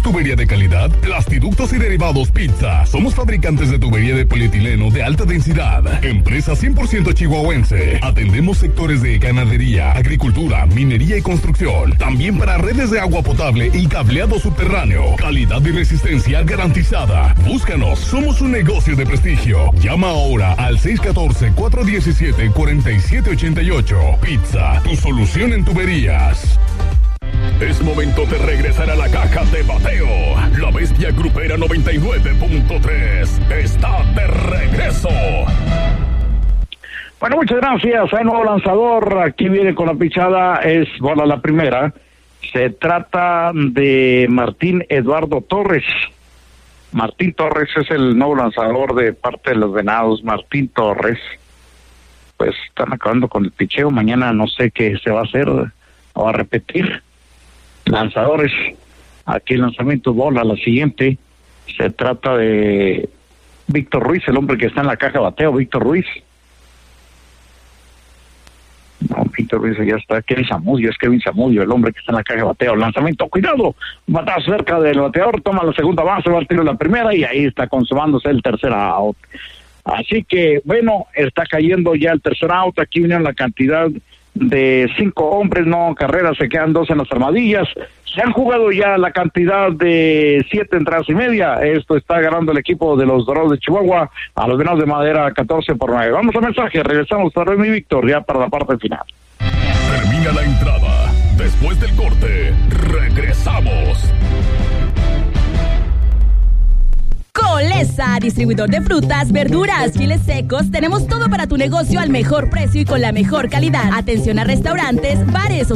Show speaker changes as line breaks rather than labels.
tubería de calidad? Plastiductos y derivados Pizza. Somos fabricantes de tubería de polietileno de alta densidad. Empresa 100% chihuahuense. Atendemos sectores de ganadería, agricultura, minería y construcción. También para redes de agua potable y cableado subterráneo. Calidad y resistencia garantizada. Búscanos. Somos un negocio de prestigio. Llama ahora al 614-417-4788. Pizza, tu solución en tuberías. Es momento de regresar a la caja de bateo. La bestia grupera 99.3 está de regreso.
Bueno, muchas gracias. Hay nuevo lanzador. Aquí viene con la pichada. Es bola la primera. Se trata de Martín Eduardo Torres. Martín Torres es el nuevo lanzador de parte de los Venados. Martín Torres. Pues están acabando con el picheo. Mañana no sé qué se va a hacer o a repetir. Lanzadores. Aquí el lanzamiento bola. La siguiente. Se trata de Víctor Ruiz, el hombre que está en la caja de bateo. Víctor Ruiz. No, Víctor Ruiz ya está. Kevin Zamudio, el hombre que está en la caja de bateo. Lanzamiento, cuidado, batazo cerca del bateador, toma la segunda base, va al tiro la primera y ahí está consumándose el tercer out. Así que, bueno, está cayendo ya el tercer out. Aquí vinieron la cantidad de 5 hombres, no carreras, se quedan 2 en las armadillas. Se han jugado ya la cantidad de 7 entradas y media. Esto está ganando el equipo de los Dorados de Chihuahua a los Venados de Madera 14-9. Vamos a mensaje, regresamos a Remy Víctor ya para la parte final.
Termina la entrada. Después del corte, regresamos.
Colesa, distribuidor de frutas, verduras, chiles secos. Tenemos todo para tu negocio al mejor precio y con la mejor calidad. Atención a restaurantes, bares,